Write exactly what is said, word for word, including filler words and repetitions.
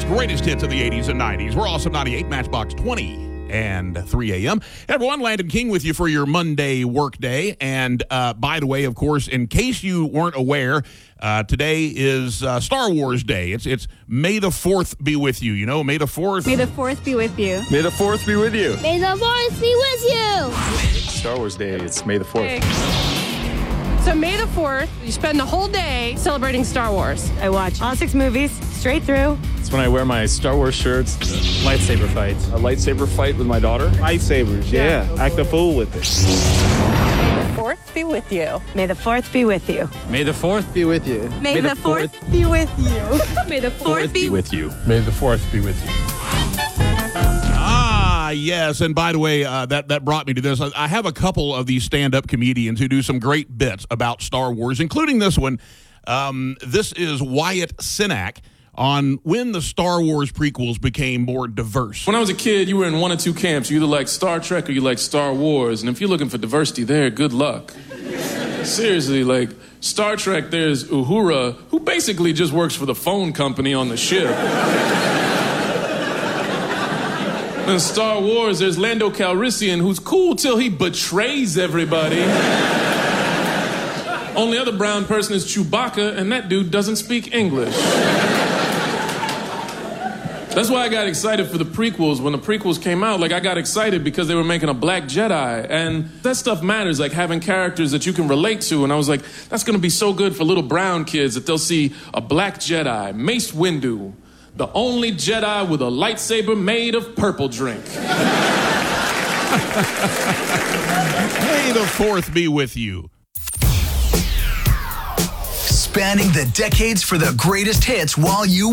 Matchbox, greatest hits of the eighties and nineties. We're Awesome ninety-eight, Matchbox twenty and three a.m. Everyone, Landon King with you for your Monday work day. And uh, by the way, of course, in case you weren't aware, uh, today is uh, Star Wars Day. It's it's May the fourth be with you. You know, May the fourth. May the fourth be with you. May the fourth be with you. May the fourth be with you. Star Wars Day, it's May the fourth. So May the fourth, you spend the whole day celebrating Star Wars. I watch all six movies straight through. It's when I wear my Star Wars shirts. Lightsaber fights. A lightsaber fight with my daughter. Lightsabers, yeah. yeah. Act a fool with it. May the fourth be with you. May the fourth be with you. May the fourth be with you. May, May the fourth be with you. May the fourth be with you. May the fourth be with you. Ah, yes. And by the way, uh, that, that brought me to this. I, I have a couple of these stand-up comedians who do some great bits about Star Wars, including this one. Um, this is Wyatt Cenac on when the Star Wars prequels became more diverse. When I was a kid, you were in one or two camps. You either like Star Trek or you like Star Wars. And if you're looking for diversity there, good luck. Seriously, like, Star Trek, there's Uhura, who basically just works for the phone company on the ship. In Star Wars, there's Lando Calrissian, who's cool till he betrays everybody. Only other brown person is Chewbacca, and that dude doesn't speak English. That's why I got excited for the prequels. When the prequels came out, like, I got excited because they were making a black Jedi, and that stuff matters, like having characters that you can relate to. And I was like, that's gonna be so good for little brown kids that they'll see a black Jedi, Mace Windu, the only Jedi with a lightsaber made of purple drink. May the fourth be with you. Spanning the decades for the greatest hits while you